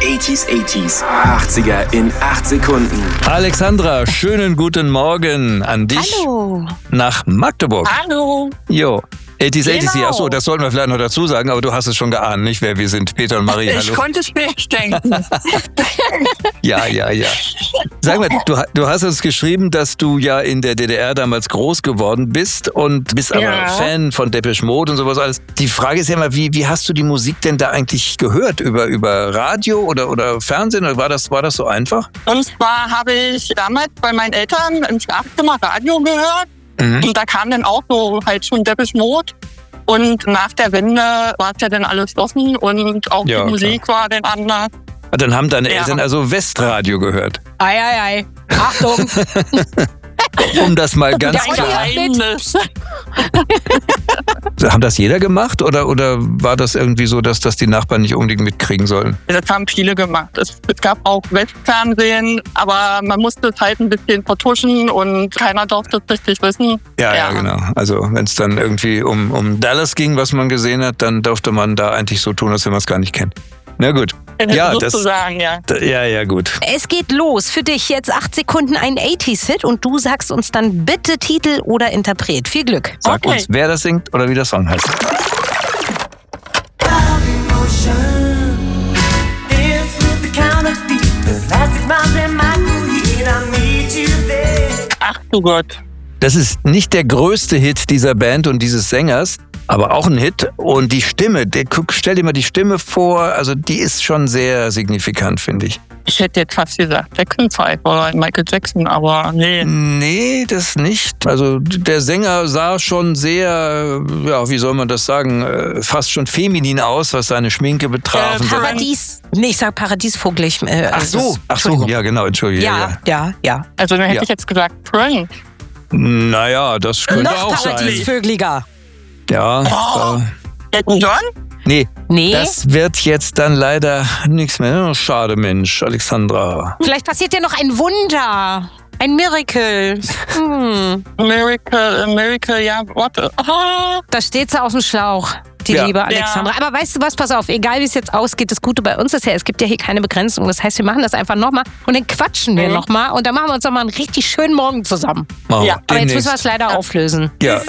80s, 80er in 8 Sekunden. Alexandra, schönen guten Morgen an dich. Hallo. Nach Magdeburg. Hallo. Jo. 80s, 80s, Genau. achso, das sollten wir vielleicht noch dazu sagen, aber du hast es schon geahnt, nicht, wer wir sind. Peter und Marie, hallo. Ich konnte es mir nicht denken. Ja. Sag mal, du hast uns geschrieben, dass du ja in der DDR damals groß geworden bist und bist aber Ja. Fan von Depeche Mode und sowas alles. Die Frage ist ja immer, wie hast du die Musik denn da eigentlich gehört? Über Radio oder Fernsehen? Oder war das so einfach? Und zwar habe ich damals bei meinen Eltern im Schlafzimmer Radio gehört. Und da kam dann auch so halt schon Depeche Mode. Und nach der Wende war es ja dann alles offen und auch Ja, die Musik war dann anders. Dann haben deine Ja. Eltern also Westradio gehört. Ei. Achtung. Um das mal ganz Ja, klar. Geheimnis. Haben das jeder gemacht oder war das irgendwie so, dass das die Nachbarn nicht unbedingt mitkriegen sollen? Das haben viele gemacht. Es gab auch Westfernsehen, aber man musste es halt ein bisschen vertuschen und keiner durfte es richtig wissen. Ja, genau. Also wenn es dann irgendwie um Dallas ging, was man gesehen hat, dann durfte man da eigentlich so tun, als wenn man es gar nicht kennt. Na gut. Ja, sozusagen, ja. Ja, gut. Es geht los. Für dich jetzt 8 Sekunden ein 80s-Hit und du sagst uns dann bitte Titel oder Interpret. Viel Glück. Sag Okay. uns, wer das singt oder wie der Song heißt. Ach du Gott. Das ist nicht der größte Hit dieser Band und dieses Sängers, aber auch ein Hit. Und die Stimme, stell dir mal die Stimme vor, also die ist schon sehr signifikant, finde ich. Ich hätte jetzt fast gesagt Jackson 5 oder Michael Jackson, aber nee. Nee, das nicht. Also der Sänger sah schon sehr, ja, wie soll man das sagen, fast schon feminin aus, was seine Schminke betraf. und so. Paradies. Nee, ich sag Paradiesvogel. Ach so, ja genau, entschuldige. Ja. Also dann hätte Ja. ich jetzt gesagt Prince. Naja, das könnte Noch auch sein. Paradiesvögeliger. Ja, Elton John? nee, Nee. das wird jetzt dann leider nichts mehr. Schade, Mensch, Alexandra. Vielleicht passiert ja noch ein Wunder. Ein Miracle. Miracle, ja, warte. Da steht sie auf dem Schlauch, die Ja. liebe Alexandra. Aber weißt du was, pass auf, egal wie es jetzt ausgeht, das Gute bei uns ist ja, es gibt ja hier keine Begrenzung. Das heißt, wir machen das einfach nochmal und dann quatschen wir nochmal und dann machen wir uns nochmal einen richtig schönen Morgen zusammen. Machen wir Ja, Aber jetzt demnächst. müssen wir es leider auflösen. Ja,